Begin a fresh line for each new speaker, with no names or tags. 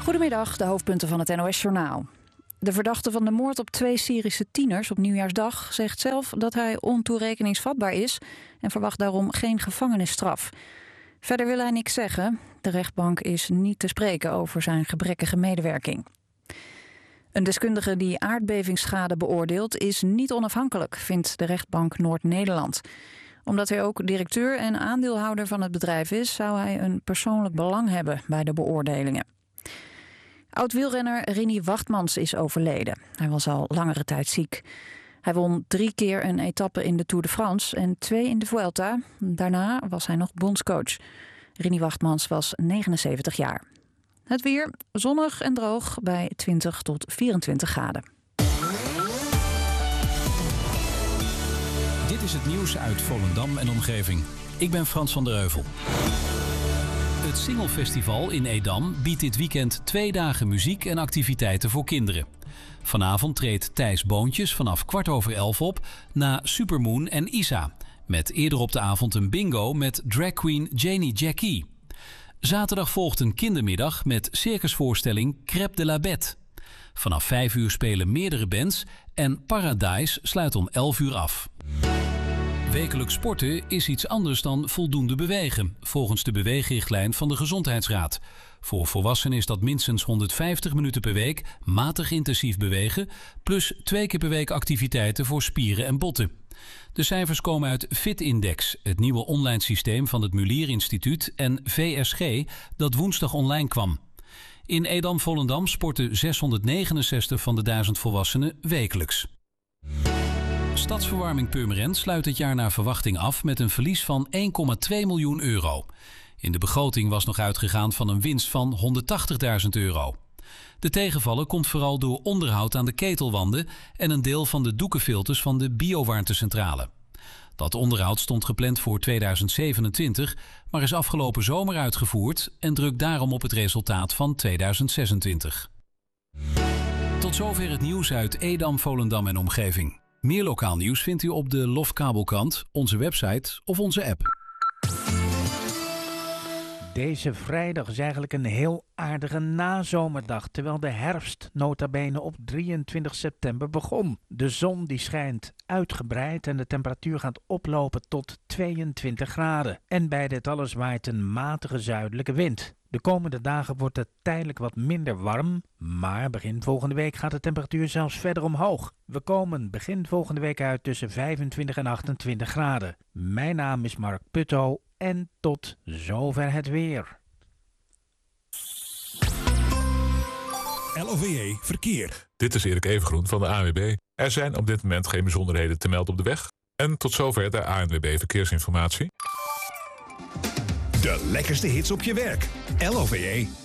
Goedemiddag, de hoofdpunten van het NOS-journaal. De verdachte van de moord op 2 Syrische tieners op Nieuwjaarsdag zegt zelf dat hij ontoerekeningsvatbaar is en verwacht daarom geen gevangenisstraf. Verder wil hij niks zeggen. De rechtbank is niet te spreken over zijn gebrekkige medewerking. Een deskundige die aardbevingsschade beoordeelt is niet onafhankelijk, vindt de rechtbank Noord-Nederland. Omdat hij ook directeur en aandeelhouder van het bedrijf is, zou hij een persoonlijk belang hebben bij de beoordelingen. Oud-wielrenner Rinnie Wachtmans is overleden. Hij was al langere tijd ziek. Hij won 3 keer een etappe in de Tour de France en 2 in de Vuelta. Daarna was hij nog bondscoach. Rinnie Wachtmans was 79 jaar. Het weer zonnig en droog bij 20 tot 24 graden.
Dit is het nieuws uit Volendam en omgeving. Ik ben Frans van der Heuvel. Het Singelfestival in Edam biedt dit weekend 2 dagen muziek en activiteiten voor kinderen. Vanavond treedt Thijs Boontjes vanaf 11:15 op na Supermoon en Isa. Met eerder op de avond een bingo met drag queen Janie Jackie. Zaterdag volgt een kindermiddag met circusvoorstelling Crêpe de la Bête. Vanaf 5 uur spelen meerdere bands en Paradise sluit om 11 uur af. Wekelijks sporten is iets anders dan voldoende bewegen, volgens de beweegrichtlijn van de Gezondheidsraad. Voor volwassenen is dat minstens 150 minuten per week matig intensief bewegen, plus 2 keer per week activiteiten voor spieren en botten. De cijfers komen uit FitIndex, het nieuwe online systeem van het Mulier Instituut en VSG, dat woensdag online kwam. In Edam-Volendam sporten 669 van de 1000 volwassenen wekelijks. Stadsverwarming Purmerend sluit dit jaar naar verwachting af met een verlies van 1,2 miljoen euro. In de begroting was nog uitgegaan van een winst van 180.000 euro. De tegenvaller komt vooral door onderhoud aan de ketelwanden en een deel van de doekenfilters van de biowarmtecentrale. Dat onderhoud stond gepland voor 2027, maar is afgelopen zomer uitgevoerd en drukt daarom op het resultaat van 2026. Tot zover het nieuws uit Edam, Volendam en omgeving. Meer lokaal nieuws vindt u op de Lofkabelkrant, onze website of onze app.
Deze vrijdag is eigenlijk een heel aardige nazomerdag, terwijl de herfst nota bene op 23 september begon. De zon die schijnt uitgebreid en de temperatuur gaat oplopen tot 22 graden. En bij dit alles waait een matige zuidelijke wind. De komende dagen wordt het tijdelijk wat minder warm, maar begin volgende week gaat de temperatuur zelfs verder omhoog. We komen begin volgende week uit tussen 25 en 28 graden. Mijn naam is Mark Putto en tot zover het weer.
LOVE Verkeer.
Dit is Erik Evengroen van de ANWB. Er zijn op dit moment geen bijzonderheden te melden op de weg. En tot zover de ANWB Verkeersinformatie.
De lekkerste hits op je werk. LOVE.